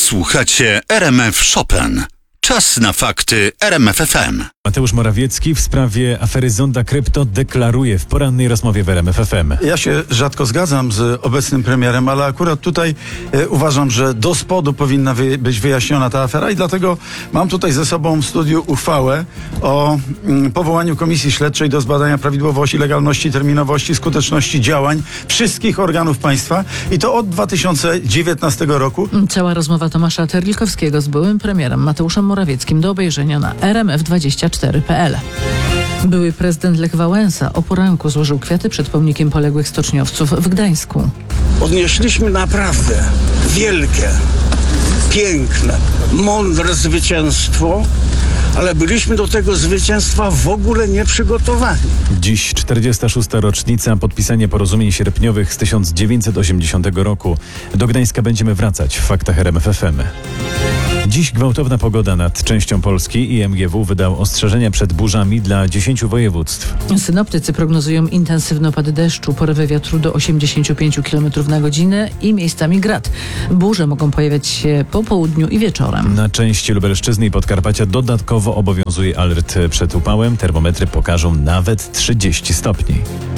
Słuchacie RMF Chopin. Czas na fakty RMF FM. Mateusz Morawiecki w sprawie afery Zonda Krypto deklaruje w porannej rozmowie w RMF FM. Ja się rzadko zgadzam z obecnym premierem, ale akurat tutaj uważam, że do spodu powinna być wyjaśniona ta afera i dlatego mam tutaj ze sobą w studiu uchwałę o powołaniu Komisji Śledczej do zbadania prawidłowości, legalności, terminowości, skuteczności działań wszystkich organów państwa i to od 2019 roku. Cała rozmowa Tomasza Terlikowskiego z byłym premierem Mateuszem Morawieckim do obejrzenia na rmf24.pl. Były prezydent Lech Wałęsa o poranku złożył kwiaty przed pomnikiem poległych stoczniowców w Gdańsku. Odnieśliśmy naprawdę wielkie, piękne, mądre zwycięstwo, ale byliśmy do tego zwycięstwa w ogóle nieprzygotowani. Dziś 46. rocznica podpisania porozumień sierpniowych z 1980 roku. Do Gdańska będziemy wracać w faktach RMF FM. Dziś gwałtowna pogoda nad częścią Polski i MGW wydał ostrzeżenia przed burzami dla 10 województw. Synoptycy prognozują intensywny opad deszczu, porywy wiatru do 85 km na godzinę i miejscami grad. Burze mogą pojawiać się po południu i wieczorem. Na części Lubelszczyzny i Podkarpacia dodatkowo obowiązuje alert przed upałem. Termometry pokażą nawet 30 stopni.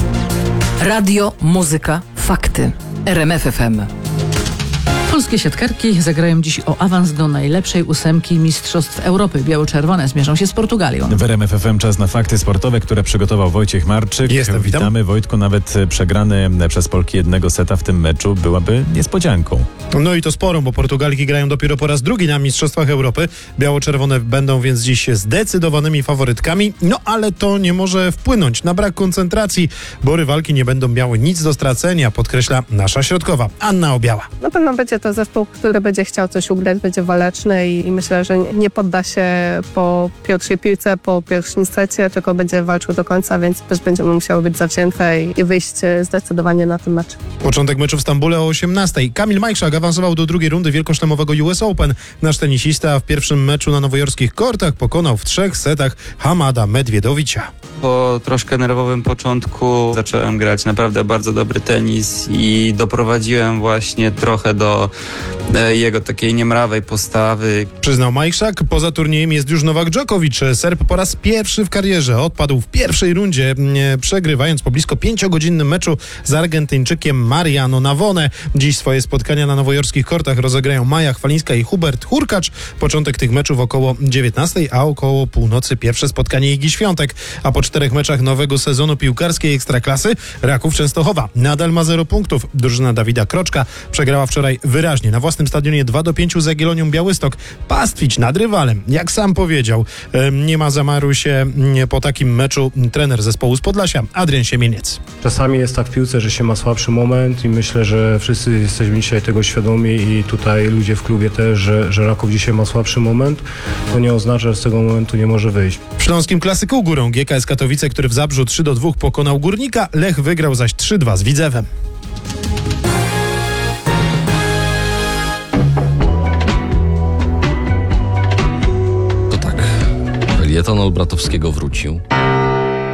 Radio, muzyka, fakty. RMF FM. Polskie siatkarki zagrają dziś o awans do najlepszej ósemki Mistrzostw Europy. Biało-czerwone zmierzą się z Portugalią. W RMF FM czas na fakty sportowe, które przygotował Wojciech Marczyk. Jestem, witam. Witamy, Wojtku. Nawet przegrany przez Polki jednego seta w tym meczu byłaby niespodzianką. No i to sporą, bo Portugalki grają dopiero po raz drugi na Mistrzostwach Europy. Biało-czerwone będą więc dziś zdecydowanymi faworytkami. No ale to nie może wpłynąć na brak koncentracji, bo rywalki nie będą miały nic do stracenia, podkreśla nasza środkowa Anna Obiała. Na pewno będzie to zespół, który będzie chciał coś ugrać, będzie waleczny i myślę, że nie podda się po pierwszej piłce, po pierwszym secie, tylko będzie walczył do końca, więc też będziemy musiały być zawzięte i wyjść zdecydowanie na ten mecz. Początek meczu w Stambule o 18:00. Kamil Majszak awansował do drugiej rundy wielkoszlemowego US Open. Nasz tenisista w pierwszym meczu na nowojorskich kortach pokonał w 3 setach Hamada Medwiedowicza. Po troszkę nerwowym początku zacząłem grać naprawdę bardzo dobry tenis i doprowadziłem właśnie trochę do jego takiej niemrawej postawy. Przyznał Majszak. Poza turniejem jest już Nowak Dżokowicz. Serb po raz pierwszy w karierze odpadł w pierwszej rundzie, przegrywając po blisko 5-godzinnym meczu z Argentyńczykiem Mariano Navone. Dziś swoje spotkania na nowojorskich kortach rozegrają Maja Chwalińska i Hubert Hurkacz. Początek tych meczów około 19:00, a około północy pierwsze spotkanie Igi Świątek. A po 4 meczach nowego sezonu piłkarskiej Ekstraklasy Raków Częstochowa nadal ma 0 punktów. Drużyna Dawida Kroczka przegrała wczoraj wyraźnie na własnym stadionie 2-5 z Jagiellonią Białystok. Pastwić nad rywalem, jak sam powiedział. Nie ma zamaru się po takim meczu trener zespołu z Podlasia, Adrian Siemieniec. Czasami jest tak w piłce, że się ma słabszy moment i myślę, że wszyscy jesteśmy dzisiaj tego świadomi i tutaj ludzie w klubie też, że Raków dzisiaj ma słabszy moment. To nie oznacza, że z tego momentu nie może wyjść. W śląskim klasyku górą GKS Katowice, który w Zabrzu 3-2 pokonał Górnika, Lech wygrał zaś 3-2 z Widzewem. To tak, felieton Olbratowskiego wrócił.